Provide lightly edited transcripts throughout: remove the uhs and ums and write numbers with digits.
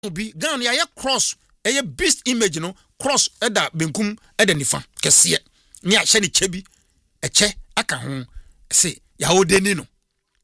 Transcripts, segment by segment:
obi gan ya cross eye beast image no cross eda benkum eda nifa kese ni ahye ne chebi eche aka ho se ya odeni no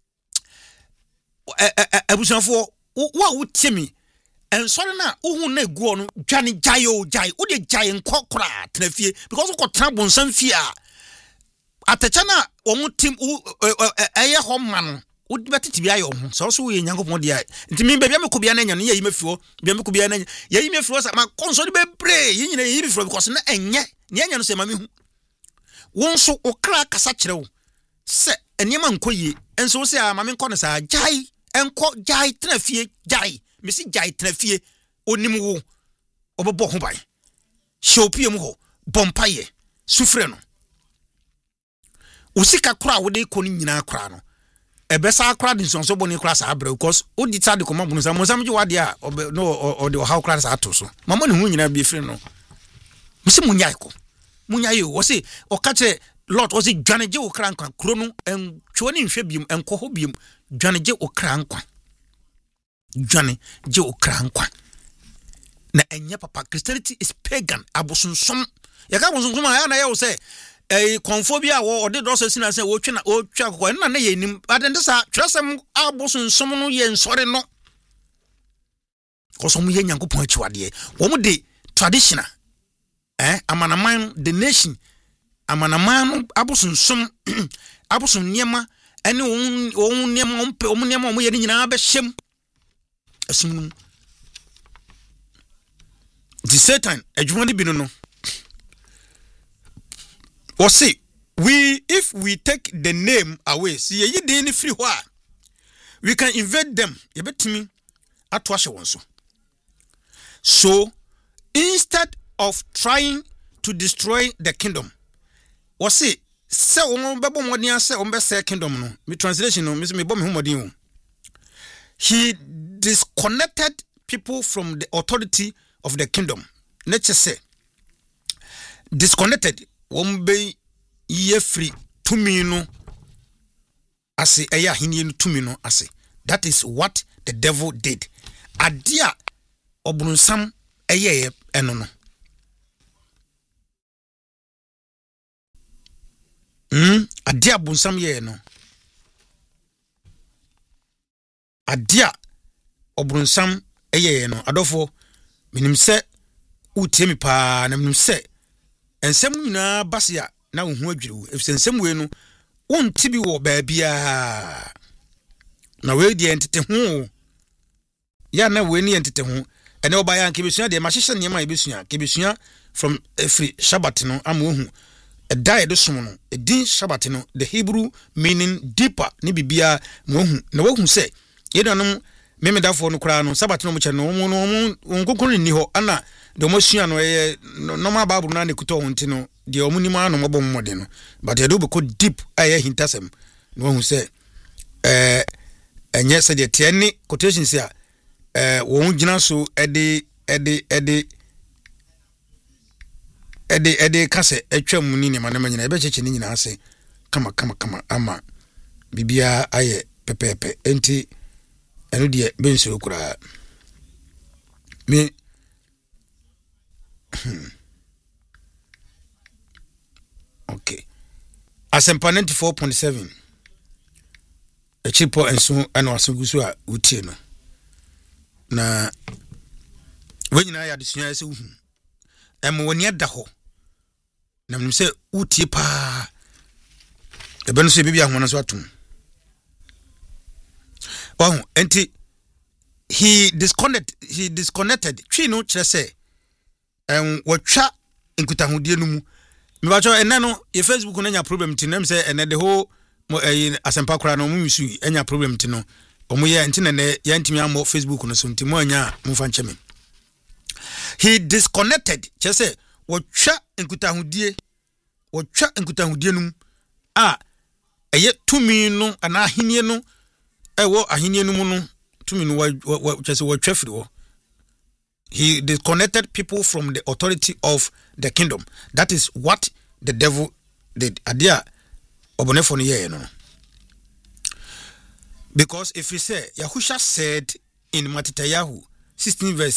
abusanfo wa wutimi ensore na ohun na eguo no dwane jayo jai wo de jai nkokora tenafie because ko tra bonsam fie a atacha na wo tim eye ho ma no wo betiti bia yo ho so wo ye nyankopon dia nti mi bia me ko bia na nya no ye yimefio bia me ko bia na nya ye yimefio sa ma konso de bebre yi nyina ye yimefio because na enye ne nya no se ma me hu won so okra kasa kire wo se enema nkoyi enso se a ma me nko no sa jai enko jai tenafie jai mesi jai tenafie onim wo obebo ho bai shopie mu ho bompaye sufre no usika kura wo de ko ni nyina kura no ebesa kura din sonso boni kura sa abra because odi tade ko mabunu sa monsam je wade a no o de how kura sa atoso mama ne hu nyina bi fre no mesi munyai ko munyai wo se o ka che lot wo se dwane je wo kra nkwa kuro no en twoni nhwe biem enko ho biem dwane je wo kra nkwa dwane je wo kra nkwa na enye papa Christianity is pagan abosunsom ya ka abosunsom ya na ye wo se konfobia wo ode do so sina se wo twa akoko na ye nim adende sa tresem abosunsom no ye nsore no ko so mu ye nyankopon achiwade wo mu de traditional amanaman the nation amanaman abosunsom abosun niema ene won niema on niema mo ye ni nyina ba hyem asum the Satan adwumani bi no or say if we take the name away see ye dey free why we can invade them ye betimi atwashe won so instead of trying to destroy the kingdom or say on bebo modern say on be say kingdom no me translation no me bo me hu modern he disconnected people from the authority of the kingdom nature say disconnected wombe ye free tumi no ase eya hini no tumi no ase that is what the devil did adia obunsam eye eno no adia obunsam ye no adia obunsam eye no adofo minim se utiemi pa na minim se ensem nyina basia na wo hu adwiriwo efisensem we no wonti bi wo baabia na we die entete ho ya na we ni entete ho ene obaya nke besua de mahihye niam ebesua ke besua from every Shabbat no amohu a died som no a din Shabbat no the Hebrew meaning deeper ni bibia mohu na wohu se yedanom memedafo no kra no Shabbat no mo che no nkokoro ni ho ana de mo sua no no ma Bible na ne kuto ho ntino de omuni ma no mobom mode no but e do be ko deep aye hintasem no wohu se enye se de tieni quotations a wo gina so ede kase atwam ni ne manama nyina ebe cheche ni nyina ase kama ama bibia aye pepepe enti eno de benso kura me okay Asempa 94.7 echipo enso eno asogusu a utie no na wenyina ya desua ese uhu woni ada ho na mnim se utie pa ebe no se bibia ho so atum enti he disconnected twi no kire se watwa nkutahudie no mu me ba cho ene no ye Facebook no nya problem tinam se ene de ho Asempa kora no mu misu enya problem tino omo ye enti ne ya ntimi amo Facebook no so ntimo anya mu fa ncheme he disconnected chese watwa nkutahudie num eye tumi no ana ahenie no ewo ahenie no mu no tumi no chese watwa firi wo he disconnected people from the authority of the kingdom that is what the devil did adia obonefo no ye no because if we say Yahusha said in Matitayahu 16 verse